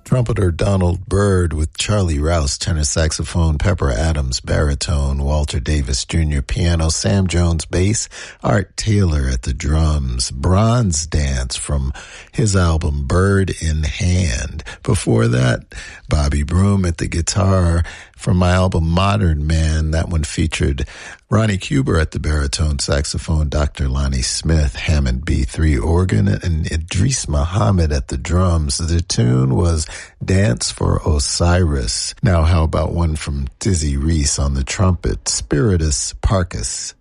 Trumpeter Donald Byrd with Charlie Rouse, tenor saxophone, Pepper Adams, baritone, Walter Davis Jr., piano, Sam Jones, bass, Art Taylor at the drums, Bronze Dance from his album Bird in Hand. Before that, Bobby Broom at the guitar from my album Modern Man. That one featured Ronnie Cuber at the baritone saxophone, Dr. Lonnie Smith, Hammond B3 organ, and Idris Muhammad at the drums. The tune was Dance for Osiris. Now how about one from Dizzy Reese on the trumpet, Spiritus Parcus.